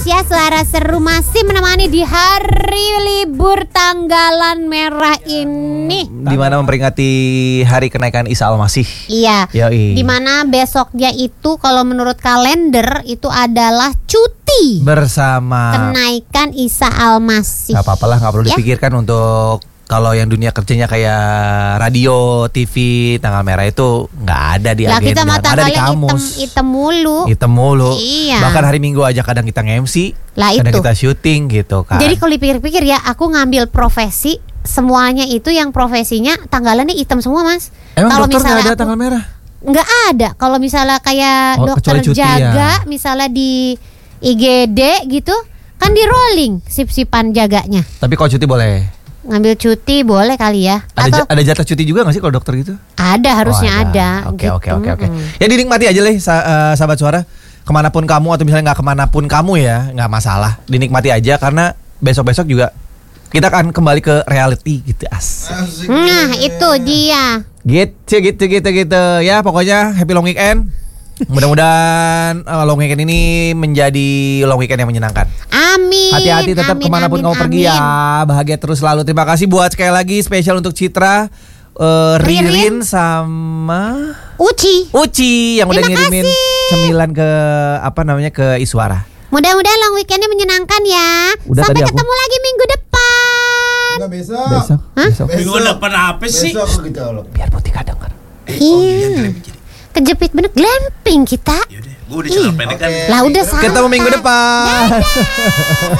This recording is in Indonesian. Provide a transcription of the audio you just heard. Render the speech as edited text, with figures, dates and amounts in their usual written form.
Ya, suara seru masih menemani di hari libur tanggalan merah ini. Di mana memperingati hari kenaikan Isa Al-Masih. Iya. Yoi. Di mana besoknya itu kalau menurut kalender itu adalah cuti Bersama kenaikan Isa Al-Masih. Gak apa-apa lah, gak perlu Ya. dipikirkan untuk kalau yang dunia kerjanya kayak radio, TV, tanggal merah itu nggak ada di Lah agenda, kita nggak ada di tanggalnya kamus. hitam mulu. Hitam mulu. Iya. Bahkan hari Minggu aja kadang kita nge-MC, Lah kadang itu. kita syuting gitu kan. Jadi kalau dipikir-pikir ya, aku ngambil profesi semuanya itu yang profesinya tanggalannya hitam semua, Mas. Emang Kalau dokter nggak misalnya ada aku- tanggal merah? Nggak ada. Kalau misalnya kayak Oh, dokter kecuali cuti jaga, ya. misalnya di IGD gitu, kan di rolling sip-sipan jaganya. Tapi kalau cuti boleh. Ngambil cuti boleh kali ya. Atau Ada jatah cuti juga nggak sih kalau dokter gitu? ada, harusnya Oh, ada. Oke, gitu. oke. Ya dinikmati aja lah, sahabat suara. Kemanapun kamu atau misalnya nggak kemanapun kamu ya, nggak masalah. Dinikmati aja karena besok-besok juga kita akan kembali ke reality gitu. Asik. Nah, itu dia. Gitu. Ya pokoknya happy long weekend. Mudah-mudahan long weekend ini menjadi long weekend yang menyenangkan. Amin. Hati-hati tetap amin, kemanapun amin, kamu pergi amin. ya. Bahagia terus selalu. Terima kasih buat sekali lagi spesial untuk Citra, Ririn sama Uci yang udah Terima ngirimin kasih. cemilan ke Iswara. Mudah-mudahan long weekendnya menyenangkan ya. Udah Sampai tadi aku. ketemu lagi minggu depan. Enggak besok. Besok. Minggu depan apa sih? Besok kita loh. Biar Putika denger. Kejepit bener glamping kita. Yaudah, gue udah celana pendek kan. Lah udah sama. Ketemu minggu depan.